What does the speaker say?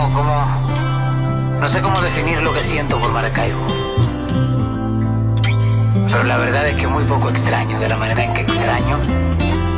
No sé cómo definir lo que siento por Maracaibo. Pero la verdad es que muy poco extraño, de la manera en que extraño